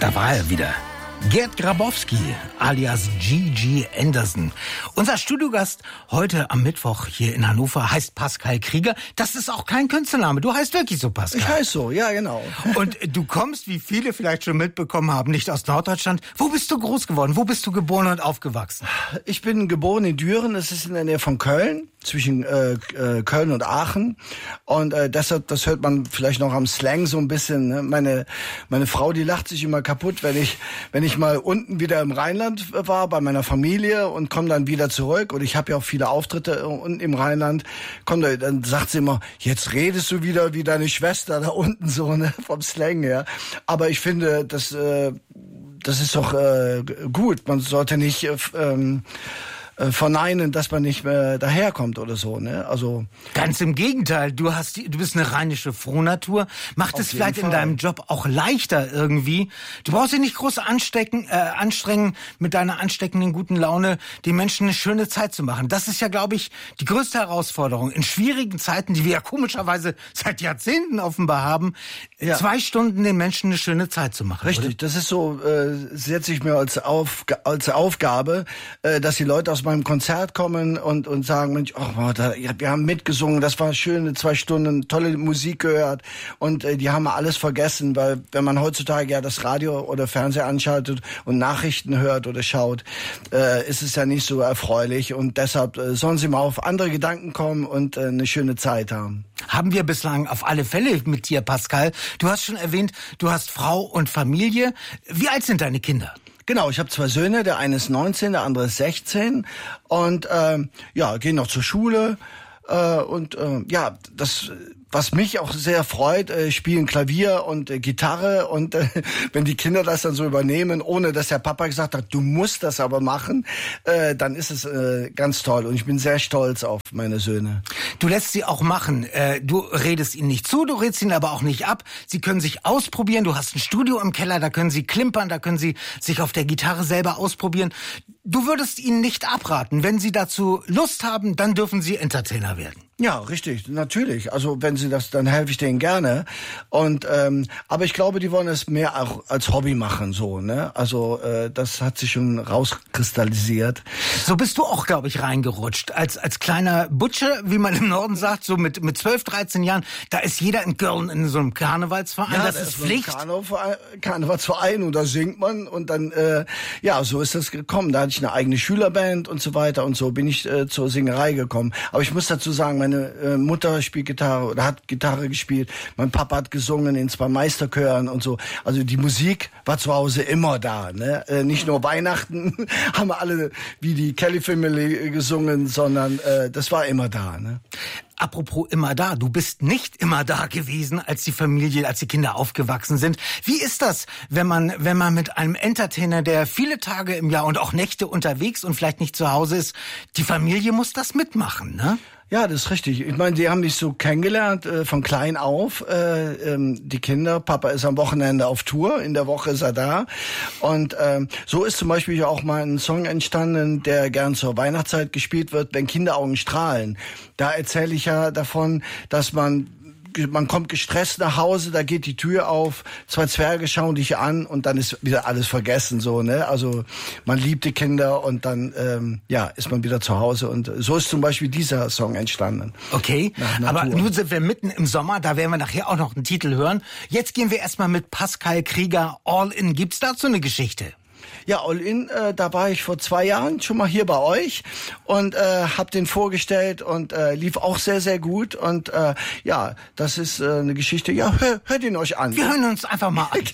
Da war er wieder. Gerd Grabowski, alias G.G. Anderson. Unser Studiogast heute am Mittwoch hier in Hannover heißt Pascal Krieger. Das ist auch kein Künstlername. Du heißt wirklich so, Pascal. Ich heiße so, ja, genau. Und du kommst, wie viele vielleicht schon mitbekommen haben, nicht aus Norddeutschland. Wo bist du groß geworden? Wo bist du geboren und aufgewachsen? Ich bin geboren in Düren. Das ist in der Nähe von Köln, zwischen Köln und Aachen. Und deshalb, das hört man vielleicht noch am Slang so ein bisschen. Ne? Meine Frau, die lacht sich immer kaputt, wenn ich mal unten wieder im Rheinland war bei meiner Familie und komme dann wieder zurück. Und ich habe ja auch viele Auftritte unten im Rheinland. Dann sagt sie immer, jetzt redest du wieder wie deine Schwester da unten so, ne, vom Slang her. Aber ich finde, das ist doch gut. Man sollte nicht verneinen, dass man nicht mehr daherkommt oder so, ne? Also ganz im Gegenteil, du bist eine rheinische Frohnatur. Macht es vielleicht in deinem Job auch leichter irgendwie. Du brauchst dich nicht groß anstrengen, mit deiner ansteckenden guten Laune den Menschen eine schöne Zeit zu machen. Das ist ja, glaube ich, die größte Herausforderung in schwierigen Zeiten, die wir ja komischerweise seit Jahrzehnten offenbar haben, 2 Stunden den Menschen eine schöne Zeit zu machen. Richtig, oder? Das ist so, setze ich mir als Aufgabe, dass die Leute aus meinem Konzert kommen und sagen, Mensch, wir haben mitgesungen, das war schöne 2 Stunden, tolle Musik gehört und die haben alles vergessen, weil wenn man heutzutage ja das Radio oder Fernseher anschaltet und Nachrichten hört oder schaut, ist es ja nicht so erfreulich und deshalb sollen sie mal auf andere Gedanken kommen und eine schöne Zeit haben. Haben wir bislang auf alle Fälle mit dir, Pascal. Du hast schon erwähnt, du hast Frau und Familie. Wie alt sind deine Kinder? Genau, ich habe 2 Söhne, der eine ist 19, der andere ist 16 und gehen noch zur Schule das, was mich auch sehr freut, spielen Klavier und Gitarre und wenn die Kinder das dann so übernehmen, ohne dass der Papa gesagt hat, du musst das aber machen, dann ist es ganz toll und ich bin sehr stolz auf meine Söhne. Du lässt sie auch machen. Du redest ihnen nicht zu, du redest ihnen aber auch nicht ab. Sie können sich ausprobieren. Du hast ein Studio im Keller, da können sie klimpern, da können sie sich auf der Gitarre selber ausprobieren. Du würdest ihnen nicht abraten. Wenn sie dazu Lust haben, dann dürfen sie Entertainer werden. Ja, richtig, natürlich. Also wenn sie das, dann helfe ich denen gerne. Und aber ich glaube, die wollen es mehr auch als Hobby machen, so, ne? Also das hat sich schon rauskristallisiert. So bist du auch, glaube ich, reingerutscht. Als kleiner Butsche, wie man im Norden sagt, so mit 12, 13 Jahren, da ist jeder in Köln in so einem Karnevalsverein. Ja, das ist Pflicht. Karnevalsverein und da singt man und dann so ist das gekommen. Da hatte ich eine eigene Schülerband und so weiter und so bin ich zur Singerei gekommen. Aber ich muss dazu sagen, meine Mutter spielt Gitarre oder hat Gitarre gespielt. Mein Papa hat gesungen in 2 Meisterchören und so. Also die Musik war zu Hause immer da. Ne? Nicht nur Weihnachten haben wir alle wie die Kelly Family gesungen, sondern das war immer da. Ne? Apropos immer da, du bist nicht immer da gewesen, als die Kinder aufgewachsen sind. Wie ist das, wenn man mit einem Entertainer, der viele Tage im Jahr und auch Nächte unterwegs und vielleicht nicht zu Hause ist, die Familie muss das mitmachen, ne? Ja, das ist richtig. Ich meine, die haben mich so kennengelernt von klein auf, die Kinder. Papa ist am Wochenende auf Tour, in der Woche ist er da. Und so ist zum Beispiel auch mal ein Song entstanden, der gern zur Weihnachtszeit gespielt wird, wenn Kinderaugen strahlen. Da erzähle ich ja davon, dass man kommt gestresst nach Hause, da geht die Tür auf, 2 Zwerge schauen dich an und dann ist wieder alles vergessen, so, ne? Also man liebt die Kinder und dann ist man wieder zu Hause und so ist zum Beispiel dieser Song entstanden. Okay, aber nun sind wir mitten im Sommer, da werden wir nachher auch noch einen Titel hören. Jetzt gehen wir erstmal mit Pascal Krieger All In. Gibt's dazu eine Geschichte? Ja, All In, da war ich vor 2 Jahren schon mal hier bei euch und hab den vorgestellt und lief auch sehr, sehr gut und das ist eine Geschichte, hört ihn euch an. Wir hören uns einfach mal an.